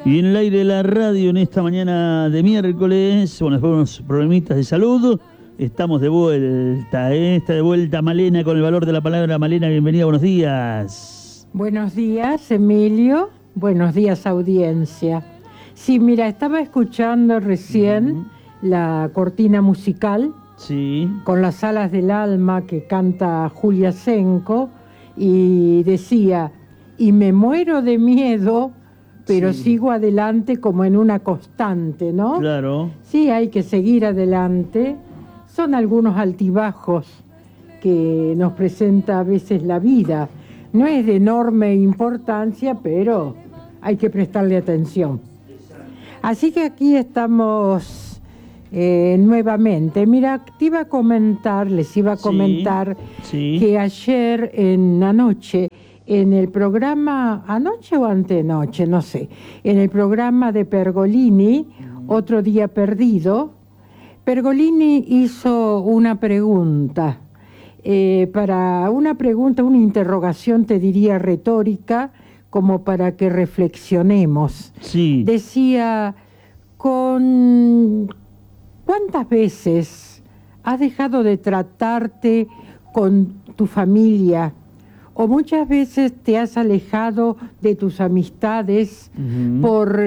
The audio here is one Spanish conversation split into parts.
Y en el aire de la radio, en esta mañana de miércoles, bueno, después de unos problemitas de salud, estamos de vuelta, Está de vuelta Malena con el valor de la palabra. Malena, bienvenida, buenos días. Buenos días, Emilio. Buenos días, audiencia. Sí, mira, estaba escuchando recién la cortina musical con Las alas del alma que canta Julia Senko y decía, y me muero de miedo, pero sigo adelante como en una constante, ¿no? Claro. Sí, hay que seguir adelante. Son algunos altibajos que nos presenta a veces la vida. No es de enorme importancia, pero hay que prestarle atención. Así que aquí estamos nuevamente. Mira, les iba a comentar que ayer anoche, en el programa, anoche o antenoche, no sé, en el programa de Pergolini, Otro Día Perdido, Pergolini hizo una pregunta, una interrogación, te diría retórica, como para que reflexionemos. Sí. Decía, ¿cuántas veces has dejado de tratarte con tu familia? O muchas veces te has alejado de tus amistades por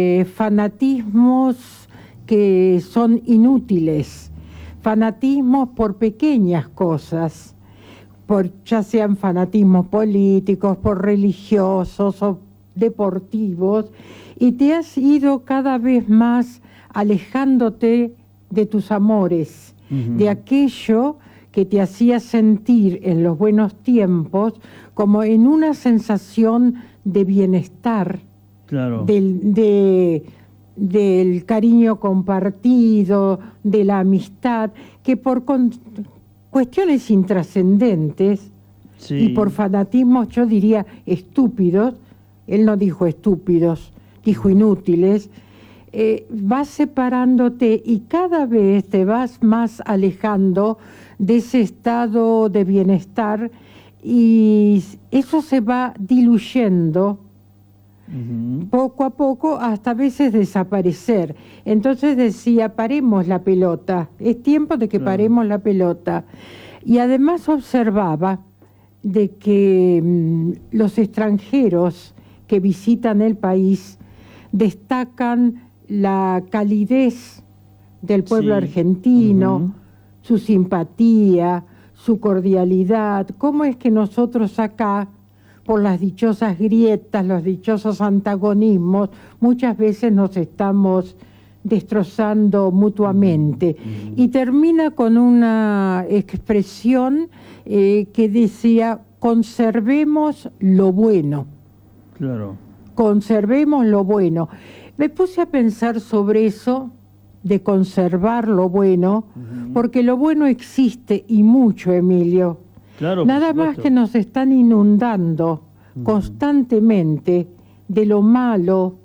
fanatismos que son inútiles, fanatismos por pequeñas cosas, ya sean fanatismos políticos, por religiosos o deportivos, y te has ido cada vez más alejándote de tus amores, de aquello que te hacía sentir en los buenos tiempos como en una sensación de bienestar, claro, del cariño compartido, de la amistad, que por cuestiones intrascendentes y por fanatismos, yo diría estúpidos, él no dijo estúpidos, dijo inútiles, vas separándote y cada vez te vas más alejando de ese estado de bienestar y eso se va diluyendo poco a poco hasta a veces desaparecer. Entonces decía, paremos la pelota, es tiempo de que paremos la pelota. Y además observaba de que los extranjeros que visitan el país destacan la calidez del pueblo argentino, su simpatía, su cordialidad. ¿Cómo es que nosotros acá, por las dichosas grietas, los dichosos antagonismos, muchas veces nos estamos destrozando mutuamente? Y termina con una expresión que decía, conservemos lo bueno. Claro. Conservemos lo bueno. Me puse a pensar sobre eso, de conservar lo bueno, porque lo bueno existe y mucho, Emilio. Claro, nada más que nos están inundando constantemente de lo malo,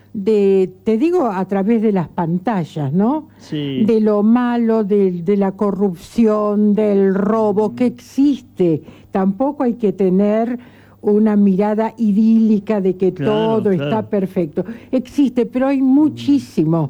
te digo a través de las pantallas, ¿no? Sí. De lo malo, de la corrupción, del robo que existe. Tampoco hay que tener una mirada idílica de que todo está perfecto. Existe, pero hay muchísimo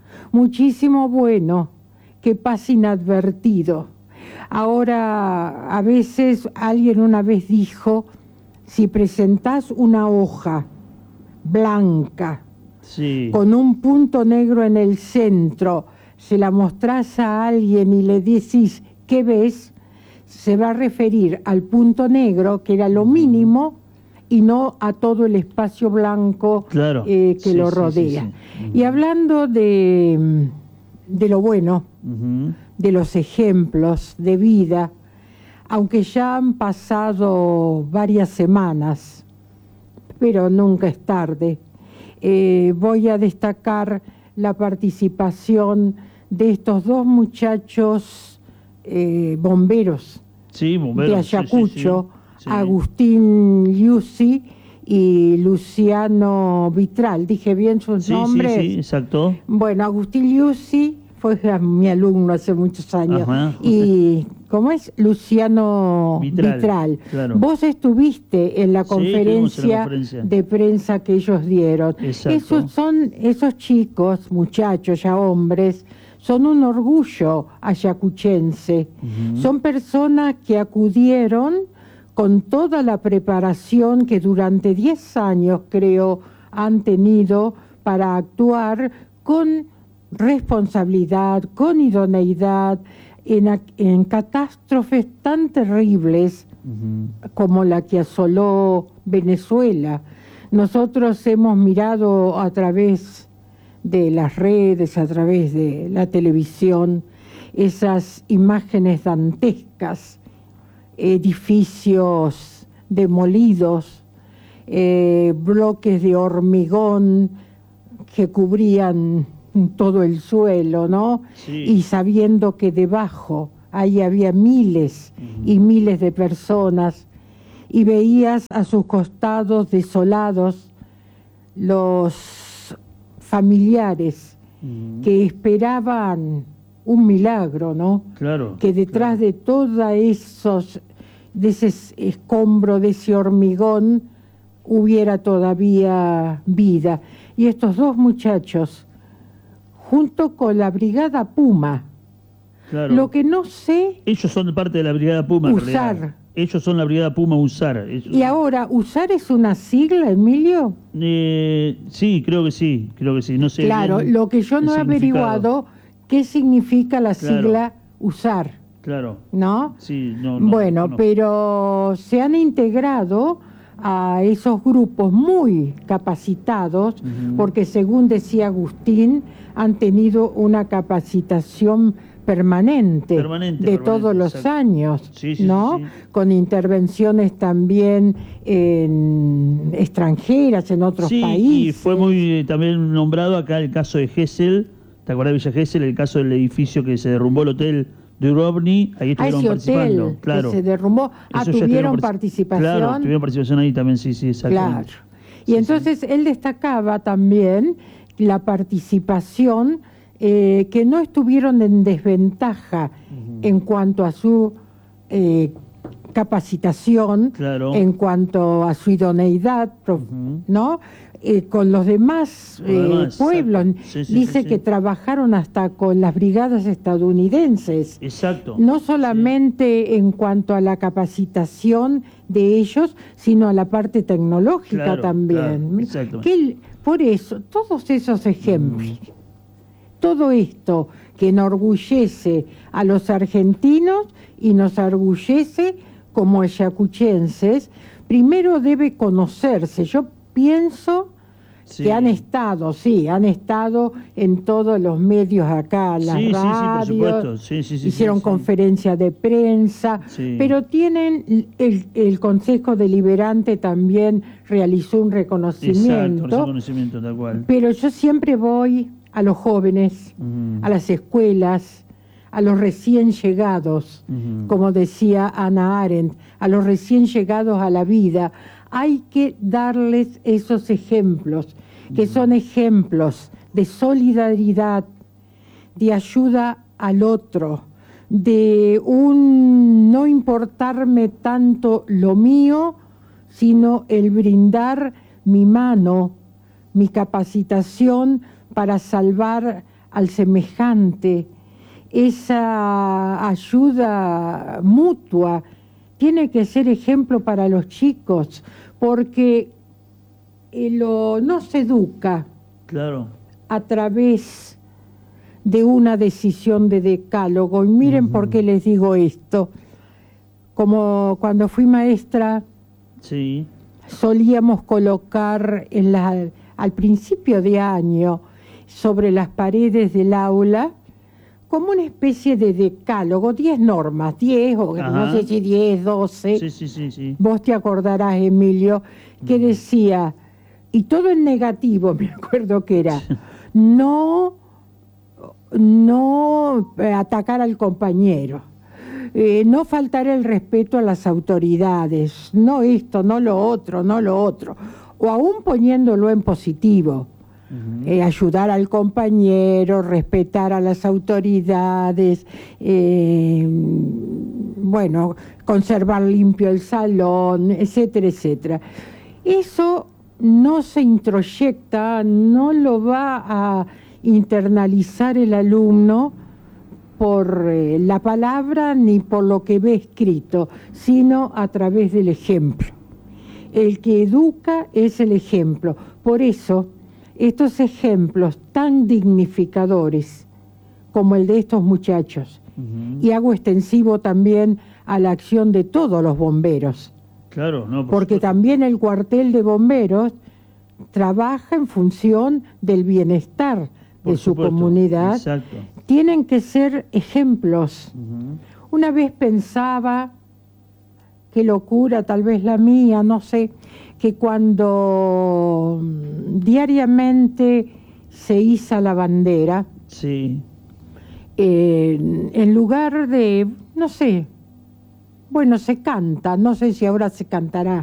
bueno que pasa inadvertido. Ahora, a veces, alguien una vez dijo, si presentás una hoja blanca con un punto negro en el centro, se la mostrás a alguien y le decís, ¿qué ves?, se va a referir al punto negro, que era lo mínimo, y no a todo el espacio blanco que lo rodea. Y hablando de lo bueno, de los ejemplos de vida, aunque ya han pasado varias semanas, pero nunca es tarde, voy a destacar la participación de estos dos muchachos bomberos de Ayacucho, Agustín Liuzzi y Luciano Vitral. ¿Dije bien sus nombres? Sí, exacto. Bueno, Agustín Liuzzi fue mi alumno hace muchos años. Ajá. Y, ¿cómo es? Luciano Vitral. Claro. Vos estuviste en la conferencia, conferencia de prensa que ellos dieron. Exacto. Esos chicos, muchachos, ya hombres, son un orgullo ayacuchense. Son personas que acudieron con toda la preparación que durante 10 años, creo, han tenido para actuar con responsabilidad, con idoneidad, en catástrofes tan terribles como la que asoló Venezuela. Nosotros hemos mirado a través de las redes, a través de la televisión, esas imágenes dantescas, edificios demolidos, bloques de hormigón que cubrían todo el suelo, ¿no? Sí. Y sabiendo que debajo ahí había miles y miles de personas, y veías a sus costados desolados los familiares que esperaban un milagro, ¿no? Claro. Que detrás de todo esos, de ese escombro, de ese hormigón, hubiera todavía vida. Y estos dos muchachos, junto con la Brigada Puma, Claro. lo que no sé... Ellos son parte de la Brigada Puma. USAR. Ellos son la Brigada Puma USAR. Y ahora, ¿USAR es una sigla, Emilio? Sí, creo que sí. No sé. Claro, bien lo que yo no he averiguado, ¿qué significa la sigla USAR? Claro. ¿No? Sí, no. Bueno, no. pero se han integrado a esos grupos muy capacitados, porque según decía Agustín, han tenido una capacitación permanente todos los años, ¿no? Sí. Con intervenciones también extranjeras, en otros países. Y fue muy también nombrado acá el caso de Gesell. ¿Te acuerdas de Villa Gesell? El caso del edificio que se derrumbó, el hotel de Dubrovnik. Ahí estuvieron participando. Hotel Claro. que se derrumbó. ¿Tuvieron participación? Claro, tuvieron participación ahí también, sí, exactamente. Claro. Y entonces él destacaba también la participación, que no estuvieron en desventaja en cuanto a su capacitación, en cuanto a su idoneidad, ¿no? Con los demás pueblos. Dice que trabajaron hasta con las brigadas estadounidenses. Exacto. No solamente en cuanto a la capacitación de ellos, sino a la parte tecnológica también. Por eso, todos esos ejemplos, todo esto que enorgullece a los argentinos y nos orgullece como ayacuchenses, primero debe conocerse. Yo pienso que han estado en todos los medios acá, las radios, hicieron conferencias de prensa, pero tienen, el Consejo Deliberante también realizó un reconocimiento. Exacto, reconocimiento tal cual. Pero yo siempre voy a los jóvenes, a las escuelas, a los recién llegados, como decía Hannah Arendt, a los recién llegados a la vida. Hay que darles esos ejemplos, que son ejemplos de solidaridad, de ayuda al otro, de un no importarme tanto lo mío, sino el brindar mi mano, mi capacitación para salvar al semejante. Esa ayuda mutua tiene que ser ejemplo para los chicos, porque no se educa a través de una decisión de decálogo. Y miren por qué les digo esto. Como cuando fui maestra, solíamos colocar al principio de año sobre las paredes del aula como una especie de decálogo, 10 normas, 10 o no sé si 10, 12. Sí. Vos te acordarás, Emilio, que decía, y todo en negativo, me acuerdo que era, no atacar al compañero, no faltar el respeto a las autoridades, no esto, no lo otro, o aún poniéndolo en positivo. ayudar al compañero, respetar a las autoridades, bueno, conservar limpio el salón, etcétera, etcétera. Eso no se introyecta, no lo va a internalizar el alumno por la palabra ni por lo que ve escrito, sino a través del ejemplo. El que educa es el ejemplo. Por eso, estos ejemplos tan dignificadores como el de estos muchachos, y hago extensivo también a la acción de todos los bomberos, claro, no, porque supuesto. también el cuartel de bomberos trabaja en función del bienestar de su comunidad. Exacto. Tienen que ser ejemplos. Una vez pensaba, qué locura, tal vez la mía, no sé, que cuando diariamente se iza la bandera, sí, en lugar de, no sé, bueno, se canta, no sé si ahora se cantará,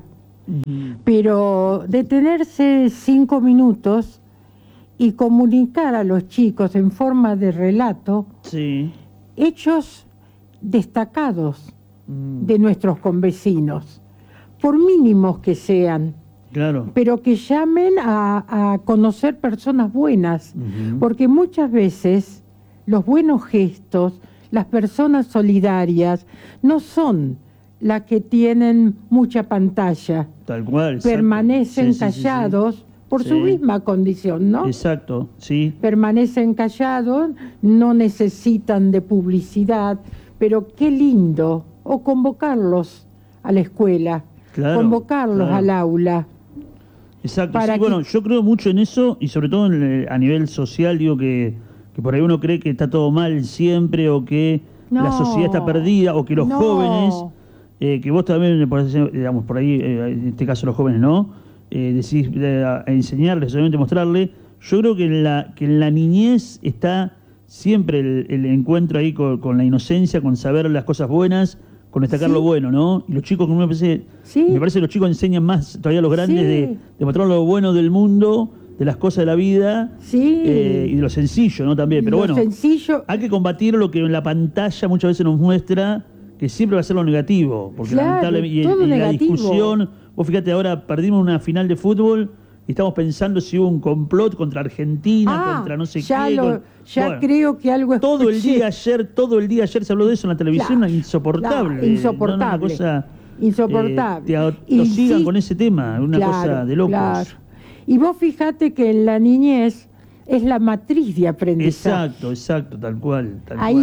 pero detenerse 5 minutos y comunicar a los chicos en forma de relato sí, hechos destacados de nuestros convecinos, por mínimos que sean, claro, pero que llamen a conocer personas buenas, porque muchas veces los buenos gestos, las personas solidarias, no son las que tienen mucha pantalla, tal cual. permanecen exacto. Sí, callados por su misma condición, ¿no? Exacto, sí. Permanecen callados, no necesitan de publicidad, pero qué lindo, o convocarlos a la escuela, Claro, convocarlos claro. al aula. Exacto, para sí, bueno, yo creo mucho en eso y sobre todo a nivel social, digo que por ahí uno cree que está todo mal siempre o que la sociedad está perdida o que los jóvenes, que vos también, digamos, por ahí, en este caso los jóvenes, ¿no? Decís a enseñarles, solamente mostrarle. Yo creo que en la niñez está siempre el encuentro ahí con la inocencia, con saber las cosas buenas, con destacar lo bueno, ¿no? Y los chicos, me parece que los chicos enseñan más todavía a los grandes de mostrar lo bueno del mundo, de las cosas de la vida y de lo sencillo, ¿no? También, pero bueno, hay que combatir lo que en la pantalla muchas veces nos muestra, que siempre va a ser lo negativo, porque lamentablemente y la discusión, vos fíjate, ahora perdimos una final de fútbol y estamos pensando si hubo un complot contra Argentina, contra no sé qué. Bueno, creo que algo escuché. Todo el día ayer se habló de eso en la televisión, insoportable. Insoportable. Una cosa, insoportable. Te sigan con ese tema, una cosa de locos. Claro. Y vos fijate que en la niñez es la matriz de aprendizaje. Exacto, tal cual.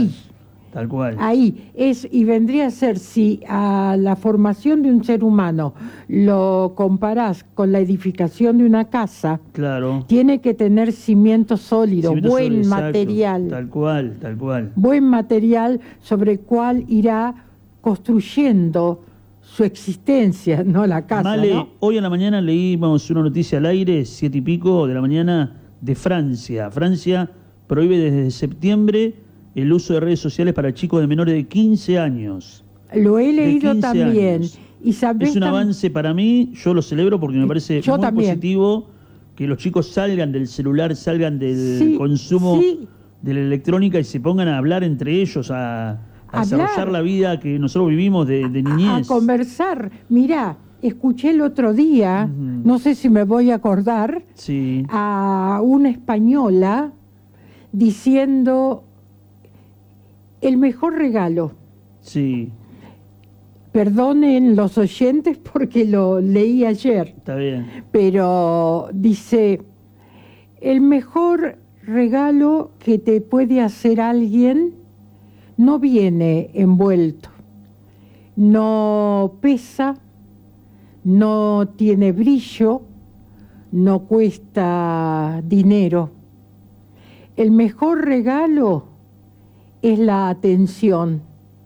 Tal cual. Ahí es, y vendría a ser, si a la formación de un ser humano lo comparás con la edificación de una casa, tiene que tener cimientos sólidos, buen material. Tal cual. Buen material sobre el cual irá construyendo su existencia, no la casa. Male, ¿no? Hoy a la mañana leímos una noticia al aire, 7:00 de la mañana, de Francia. Francia prohíbe desde septiembre el uso de redes sociales para chicos de menores de 15 años. Lo he leído también. Y es un avance para mí, yo lo celebro porque me parece muy positivo que los chicos salgan del celular, salgan del consumo de la electrónica y se pongan a hablar entre ellos, a desarrollar la vida que nosotros vivimos de niñez. A conversar. Mirá, escuché el otro día, no sé si me voy a acordar, a una española diciendo el mejor regalo. Perdonen los oyentes porque lo leí ayer. Está bien. Pero dice, el mejor regalo que te puede hacer alguien no viene envuelto, no pesa, no tiene brillo, no cuesta dinero. El mejor regalo es la atención.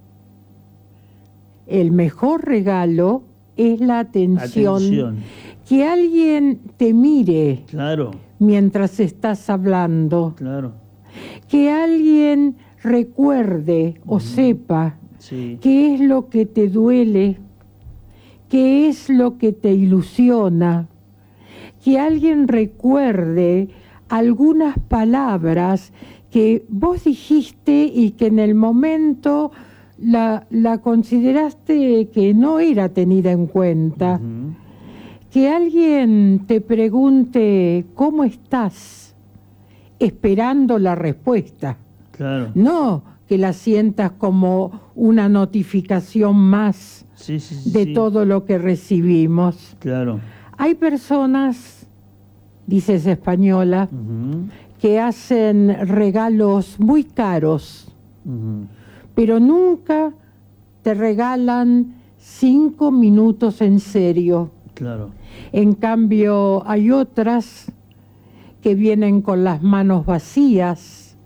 El mejor regalo es la atención. Que alguien te mire mientras estás hablando. Que alguien recuerde o sepa qué es lo que te duele, qué es lo que te ilusiona. Que alguien recuerde algunas palabras que vos dijiste y que en el momento la consideraste que no era tenida en cuenta. Que alguien te pregunte ¿cómo estás? Esperando la respuesta. Claro. No que la sientas como una notificación más de todo lo que recibimos. Claro. Hay personas, dices española, que hacen regalos muy caros, pero nunca te regalan 5 minutos en serio. Claro. En cambio, hay otras que vienen con las manos vacías,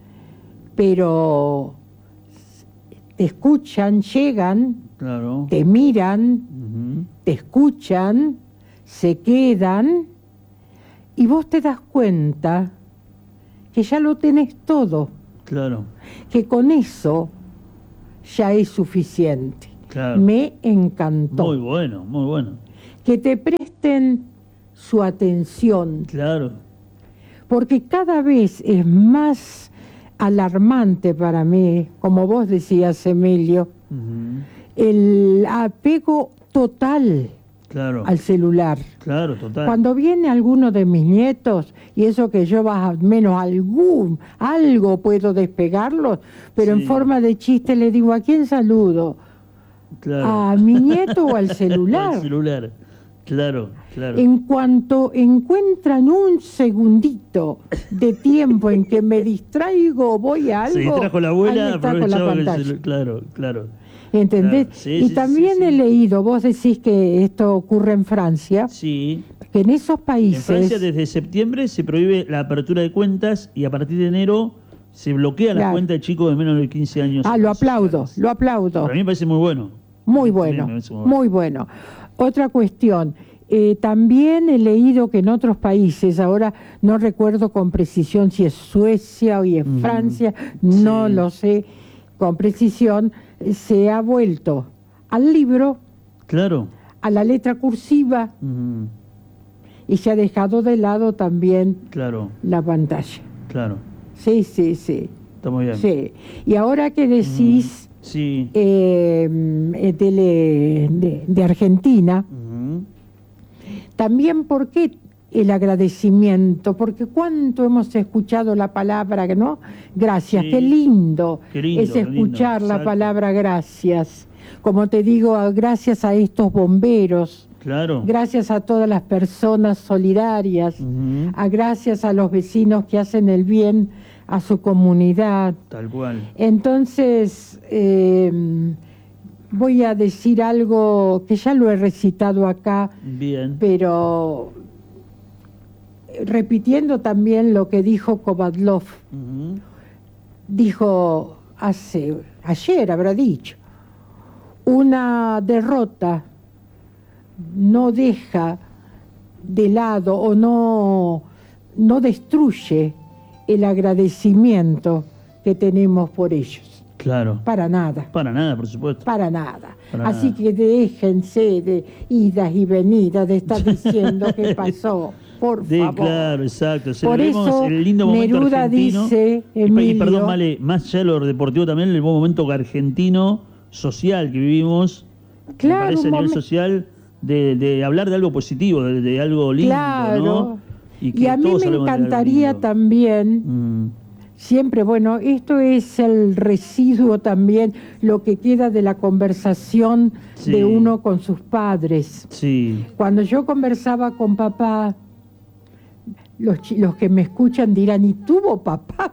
pero te escuchan, llegan, claro, te miran, te escuchan, se quedan, y vos te das cuenta que ya lo tenés todo. Claro. Que con eso ya es suficiente. Claro. Me encantó. Muy bueno, muy bueno. Que te presten su atención. Claro. Porque cada vez es más alarmante para mí, como vos decías, Emilio, el apego total al celular. Claro, total. Cuando viene alguno de mis nietos, y eso que yo más o menos algo puedo despegarlos, pero en forma de chiste le digo, ¿a quién saludo? Claro. ¿A mi nieto o al celular? Al celular, claro, claro. En cuanto encuentran un segundito de tiempo en que me distraigo, voy a algo, se distrajo la abuela, ahí está con la pantalla. Claro, claro. ¿Entendés? Claro. Sí, y también he leído, vos decís que esto ocurre en Francia, sí, que en esos países... En Francia desde septiembre se prohíbe la apertura de cuentas y a partir de enero se bloquea la cuenta de chicos de menos de 15 años. Lo aplaudo, lo aplaudo. Para mí me parece muy bueno. Muy bueno, muy bueno. Otra cuestión, también he leído que en otros países, ahora no recuerdo con precisión si es Suecia o es Francia, no lo sé con precisión, se ha vuelto al libro, claro, a la letra cursiva, y se ha dejado de lado también la pantalla. Claro. Sí, sí, sí. Está muy bien. Sí. Y ahora que decís de Argentina, también, ¿por qué el agradecimiento? Porque cuánto hemos escuchado la palabra, ¿no? Gracias, qué lindo es escuchar la palabra gracias. Como te digo, gracias a estos bomberos, gracias a todas las personas solidarias, gracias a los vecinos que hacen el bien a su comunidad. Tal cual. Entonces, voy a decir algo que ya lo he recitado acá, pero repitiendo también lo que dijo Kovadlov. Dijo ayer habrá dicho, una derrota no deja de lado o no destruye el agradecimiento que tenemos por ellos. Claro. Para nada. Para nada, por supuesto. Para nada. Así que déjense de idas y venidas de estar diciendo qué pasó. Por favor. Claro, exacto. Por eso el lindo momento Neruda argentino, dice, Emilio, y perdón, Male, más allá de lo deportivo también, el buen momento argentino social que vivimos, claro, me parece a nivel social, de hablar de algo positivo, de algo lindo, claro, ¿no? Y a mí me encantaría también, siempre, bueno, esto es el residuo también, lo que queda de la conversación de uno con sus padres. Cuando yo conversaba con papá, los que me escuchan dirán, ¿y tuvo papá?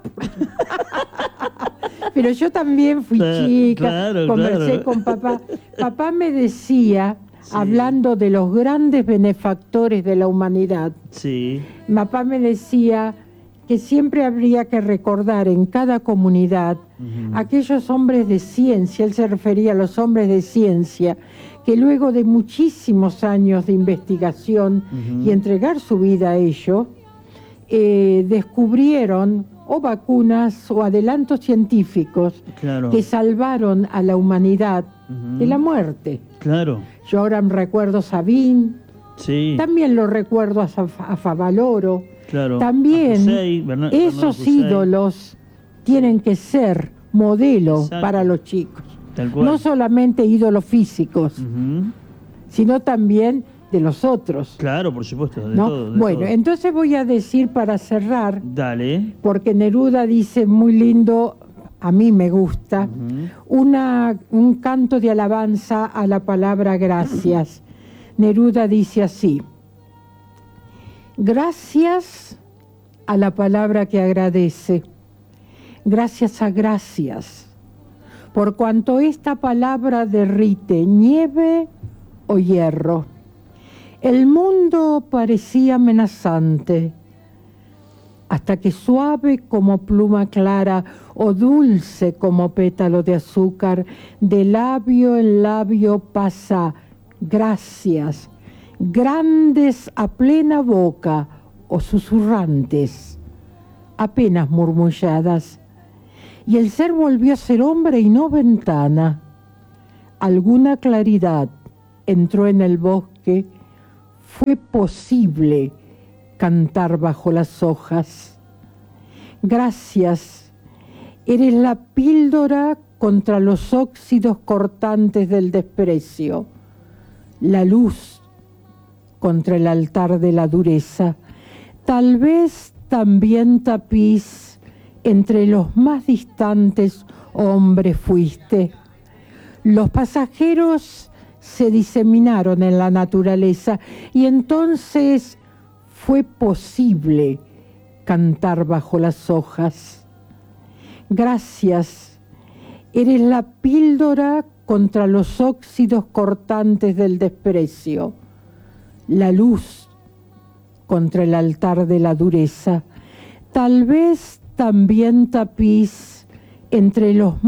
Pero yo también fui chica, conversé con papá. Papá me decía, hablando de los grandes benefactores de la humanidad, papá me decía que siempre habría que recordar en cada comunidad aquellos hombres de ciencia, él se refería a los hombres de ciencia, que luego de muchísimos años de investigación y entregar su vida a ello, descubrieron o vacunas o adelantos científicos que salvaron a la humanidad de la muerte. Yo ahora me recuerdo a Sabin, también lo recuerdo a Favaloro, Claro. También Bernardo esos Fusay. ídolos tienen que ser modelo Exacto. para los chicos. Tal cual. No solamente ídolos físicos, Ujú. sino también de los otros. Claro, por supuesto, de ¿No? todo. De Bueno, todo. entonces voy a decir para cerrar, Dale. porque Neruda dice muy lindo, a mí me gusta, Ujú. un canto de alabanza a la palabra gracias. Neruda dice así: gracias a la palabra que agradece, gracias a gracias, por cuanto esta palabra derrite nieve o hierro. El mundo parecía amenazante, hasta que suave como pluma clara o dulce como pétalo de azúcar, de labio en labio pasa gracias, grandes a plena boca o susurrantes, apenas murmulladas. Y el ser volvió a ser hombre y no ventana. Alguna claridad entró en el bosque, fue posible cantar bajo las hojas. Gracias, eres la píldora contra los óxidos cortantes del desprecio, la luz contra el altar de la dureza, tal vez también tapiz entre los más distantes hombres fuiste. Los pasajeros se diseminaron en la naturaleza y entonces fue posible cantar bajo las hojas. Gracias, eres la píldora contra los óxidos cortantes del desprecio, la luz contra el altar de la dureza, tal vez también tapiz entre los